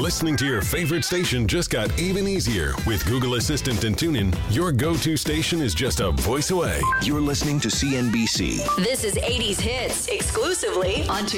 Listening to your favorite station just got even easier. With Google Assistant and TuneIn, your go-to station is just a voice away. You're listening to CNBC. This is 80s Hits exclusively on